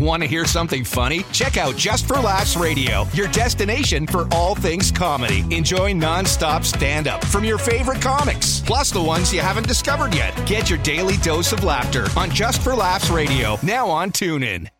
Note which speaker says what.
Speaker 1: Want to hear something funny? Check out Just for Laughs Radio, your destination for all things comedy. Enjoy non-stop stand-up from your favorite comics, plus the ones you haven't discovered yet. Get your daily dose of laughter on Just for Laughs Radio, now on TuneIn.